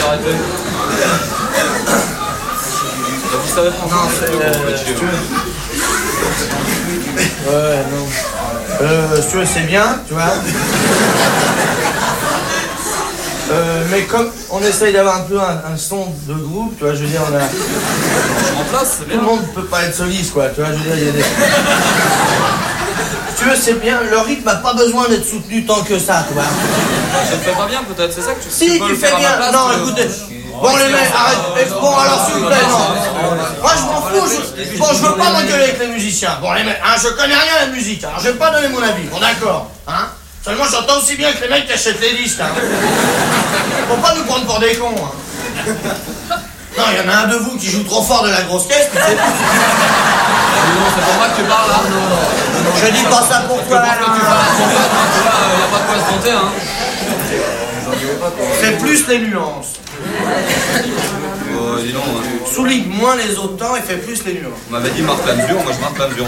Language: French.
arrêter. Vous savez français? Ouais, non. Si tu veux, c'est bien, tu vois. Mais comme on essaye d'avoir un peu un son de groupe, tu vois, je veux dire, on a... En place, c'est Tout bien. le monde peut pas être soliste, quoi, tu vois, je veux dire, il y a des... Si tu veux, c'est bien, le rythme n'a pas besoin d'être soutenu tant que ça, tu vois. Je le fais pas bien, peut-être, c'est ça que tu Si, peux tu le fais faire à bien. ma place. Non, écoutez. Bon, les mecs, arrête. Bon, alors, s'il vous plaît, non. Moi, je m'en fous. Bon, je veux pas m'engueuler avec les musiciens. Bon, les mecs, hein, je connais rien à la musique, alors je vais pas donner mon avis. Bon, d'accord, hein. Seulement, j'entends aussi bien que les mecs qui achètent les disques, hein. Faut pas nous prendre pour des cons, hein. Non, il y en a un de vous qui joue trop fort de la grosse caisse, tu sais. Non, c'est pour moi que tu parles là. Je dis pas ça pour toi, Parce que tu là. parles à ton pote, hein, tu vois, y a pas de quoi se compter, hein. C'est plus les nuances. Dis donc, hein. Souligne moins les autres temps et fait plus les nuances. On m'avait dit marque la mesure, moi je marque la mesure.